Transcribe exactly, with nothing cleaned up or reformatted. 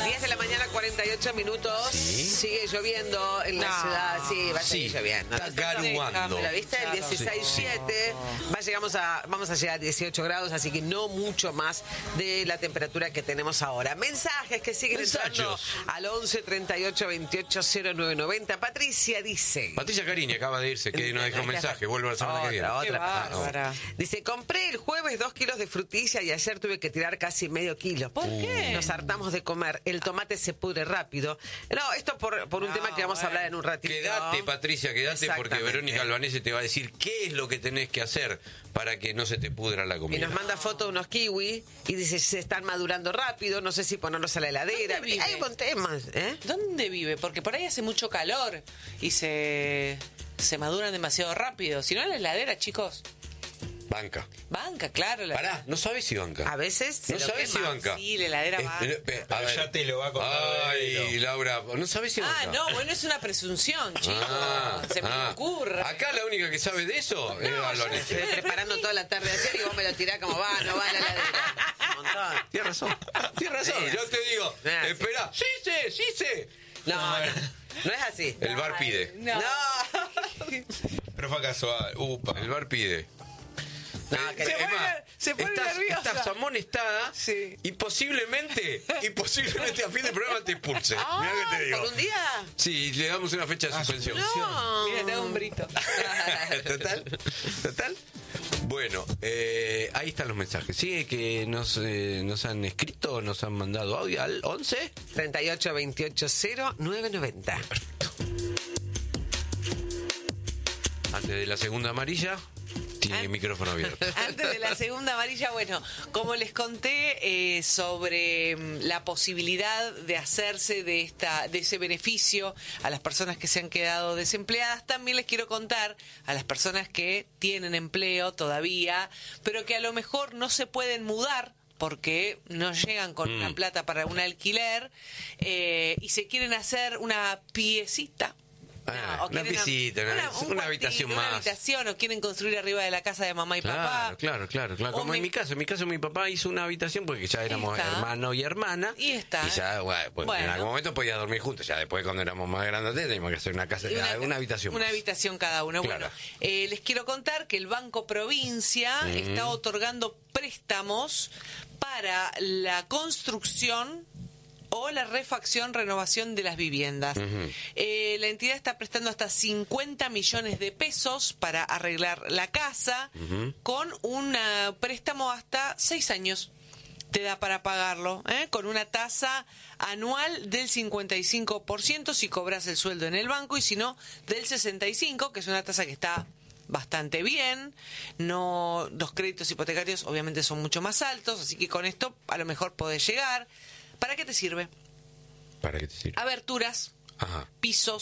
diez de la mañana, cuarenta y ocho minutos. ¿Sí? Sigue lloviendo en la No. ciudad. Sí, va a seguir Sí, lloviendo. está garuando. ¿La viste? El dieciséis siete. Va, llegamos a, vamos a llegar a dieciocho grados, así que no mucho más de la temperatura que tenemos ahora. Mensajes que siguen entrando Mensachos. al once treinta y ocho veintiocho cero nueve noventa. Patricia dice... Patricia Carini acaba de irse, que nos dejó un mensaje. Vuelve la semana que viene. Otra, Qué otra. bárbara. Dice, compré el jueves dos kilos de frutilla y ayer tuve que tirar casi medio kilo. ¿Por qué? Nos hartamos de comer. El tomate se pudre rápido. No, esto por, por un No, tema que vamos a hablar en un ratito. Quédate, Patricia, quédate, porque Exactamente. Verónica Albanese te va a decir qué es lo que tenés que hacer para que no se te pudra la Y comida. nos manda fotos de unos kiwis y dice, se están madurando rápido, no sé si ponerlos a la heladera. ¿Dónde vive? Hay un temas, ¿eh? ¿Dónde vive? Porque por ahí hace mucho calor y se, se maduran demasiado rápido. Si no, en la heladera, chicos. Banca. Banca, claro. La... Pará, no sabes si banca. A veces se No lo sabes si quema. banca. Sí, la heladera Eh, va. eh, eh, a Pero ver. ya te lo va a contar. Ay, Bebelo. Laura, no sabes si banca. Ah, no, bueno, es una presunción, chicos. Ah, se me ah. ocurre. Acá la única que sabe de eso es Albanese. Estoy preparando toda la tarde de ayer y vos me lo tirás como va, no va a la heladera. Un montón. Tienes razón. Tienes razón. Sí, Yo te digo, no es así. espera. Sí sé, sí sé. No, no, no es así. El bar pide. No. No. Pero fue casual. Upa. El bar pide. No, Eh, que- Se es pone- más, se pone estás, nerviosa. estás amonestada Sí. y posiblemente, y posiblemente a fin de programa te expulse. Mirá que te digo. ¿Por un día? Sí, le damos una fecha de suspensión. No. Mira, te hago un brito. Total, total. Bueno, eh, ahí están los mensajes. Sí, que nos, eh, nos han escrito, nos han mandado audio al once. treinta y ocho veintiocho cero nueve noventa. Antes de la segunda amarilla, tiene el micrófono abierto. Antes de la segunda amarilla, bueno, como les conté eh, sobre mm, la posibilidad de hacerse de esta, de ese beneficio a las personas que se han quedado desempleadas, también les quiero contar a las personas que tienen empleo todavía, pero que a lo mejor no se pueden mudar porque no llegan con Mm. una plata para un alquiler eh, y se quieren hacer una piecita. Ah, o una quieren piecita, una- un una cuartito, habitación una más. habitación, o quieren construir arriba de la casa de mamá y papá. Claro, claro, claro, claro. O Como me- en mi caso, en mi caso mi papá hizo una habitación porque ya éramos está. hermano y hermana. Y está. Y ya, bueno, pues, Bueno. en algún momento podía dormir juntos. Ya después cuando éramos más grandes teníamos que hacer una casa, Y una, habitación Una más. habitación cada uno. Claro. Bueno, eh, les quiero contar que el Banco Provincia Mm. está otorgando préstamos para la construcción o la refacción, renovación de las viviendas. Ujú. Eh, la entidad está prestando hasta cincuenta millones de pesos para arreglar la casa Ujú. con un ah, préstamo hasta seis años. Te da para pagarlo, ¿eh? Con una tasa anual del cincuenta y cinco por ciento si cobras el sueldo en el banco, y si no, del sesenta y cinco por ciento, que es una tasa que está bastante bien. No, los créditos hipotecarios obviamente son mucho más altos, así que con esto a lo mejor podés llegar. ¿Para qué te sirve? ¿Para qué te sirve? Aberturas, Ajá. pisos,